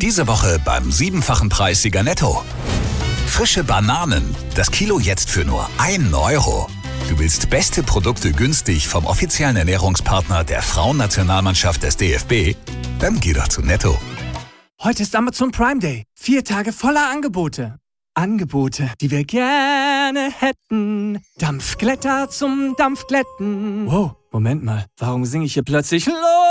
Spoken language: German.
Diese Woche beim 7-fachen Preissieger Netto. Frische Bananen. Das Kilo jetzt für nur 1 Euro. Du willst beste Produkte günstig vom offiziellen Ernährungspartner der Frauennationalmannschaft des DFB? Dann geh doch zu Netto. Heute ist Amazon Prime Day. 4 Tage voller Angebote. Angebote, die wir gerne hätten. Dampfglätter zum Dampfglätten. Wow, Moment mal. Warum singe ich hier plötzlich los?